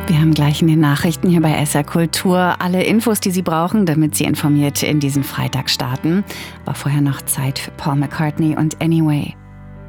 Wir haben gleich in den Nachrichten hier bei SR Kultur alle Infos, die Sie brauchen, damit Sie informiert in diesen Freitag starten. War vorher noch Zeit für Paul McCartney und Anyway.